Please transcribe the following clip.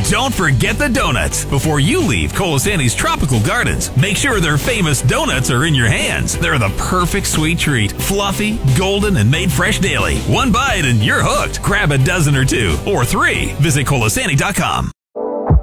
Don't forget the donuts. Before you leave Colasanti's Tropical Gardens, make sure their famous donuts are in your hands. They're the perfect sweet treat. Fluffy, golden, and made fresh daily. One bite and you're hooked. Grab a dozen or two, or 3. Visit Colasanti.com.